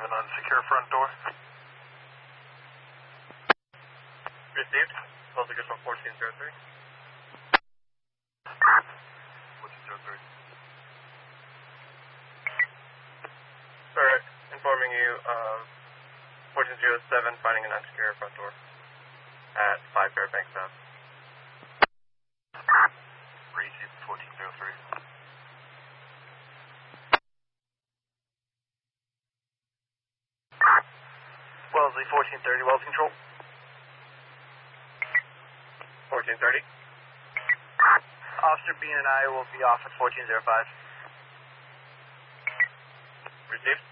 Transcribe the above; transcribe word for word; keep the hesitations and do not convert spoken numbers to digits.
on secure front door. Received. Call tickets from fourteen zero three. fourteen zero three. Sir, informing you of fourteen zero seven finding an unsecure front door at five Fairbanks Ave. Received fourteen zero three. Wellesley, fourteen thirty, Wells Control. fourteen thirty. Officer Bean and I will be off at fourteen zero five. Received.